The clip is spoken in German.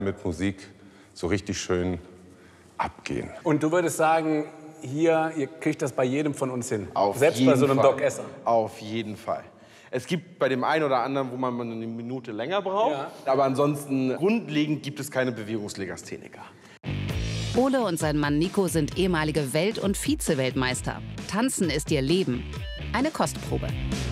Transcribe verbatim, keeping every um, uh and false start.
mit Musik so richtig schön abgehen. Und du würdest sagen, hier, ihr kriegt das bei jedem von uns hin? Auf Selbst jeden bei so einem Fall. Doc Esser? Auf jeden Fall. Es gibt bei dem einen oder anderen, wo man mal eine Minute länger braucht. Ja. Aber ansonsten, grundlegend gibt es keine Bewegungslegastheniker. Ole und sein Mann Nico sind ehemalige Welt- und Vize-Weltmeister. Tanzen ist ihr Leben. Eine Kostprobe.